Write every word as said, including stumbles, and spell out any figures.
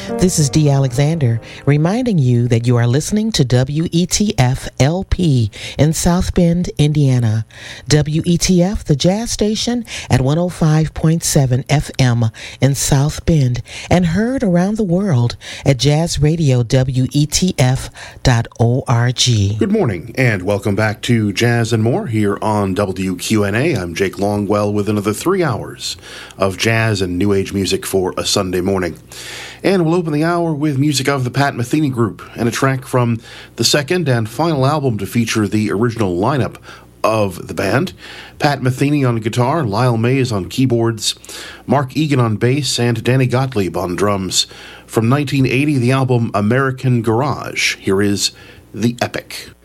This is Dee Alexander reminding you that you are listening to W E T F L P in South Bend, Indiana. W E T F, the jazz station at one oh five point seven F M in South Bend, and heard around the world at jazz radio W E T F dot org. Good morning and welcome back to Jazz and More here on W Q N A. I'm Jake Longwell with another three hours of jazz and new age music for a Sunday morning. And we'll open the hour with music of the Pat Metheny Group and a track from the second and final album to feature the original lineup of the band. Pat Metheny on guitar, Lyle Mays on keyboards, Mark Egan on bass, and Danny Gottlieb on drums. From nineteen eighty, the album American Garage. Here is The Epic.